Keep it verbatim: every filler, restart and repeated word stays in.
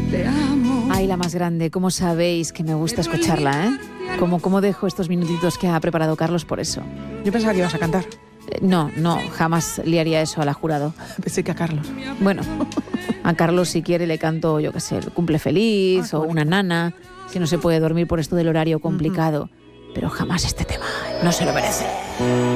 Te amo. Ay, la más grande, ¿cómo sabéis que me gusta escucharla, eh? ¿Cómo, cómo dejo estos minutitos que ha preparado Carlos por eso? Yo pensaba que ibas a cantar. Eh, no, no, jamás le haría eso a la jurado. Pensé que a Carlos. Bueno, a Carlos si quiere le canto, yo qué sé, el cumple feliz ah, o una nana, si no se puede dormir por esto del horario complicado. Uh-huh. Pero jamás este tema, no se lo merece.